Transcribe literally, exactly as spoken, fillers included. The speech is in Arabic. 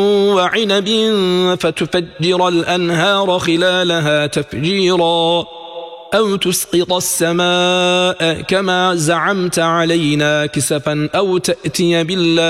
وعنب فتفجر الأنهار خلالها تفجيرا أو تسقط السماء كما زعمت علينا كسفا أو تأتي بالله